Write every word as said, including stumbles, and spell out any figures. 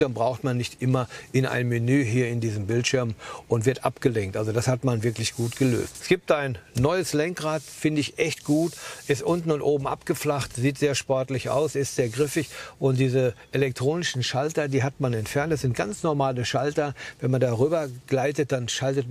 Dann braucht man nicht immer in ein Menü hier in diesem Bildschirm und wird abgelenkt. Also das hat man wirklich gut gelöst. Es gibt ein neues Lenkrad, finde ich echt gut. Ist unten und oben abgeflacht, sieht sehr sportlich aus, ist sehr griffig. Und diese elektronischen Schalter, die hat man entfernt. Das sind ganz normale Schalter. Wenn man darüber gleitet, dann schaltet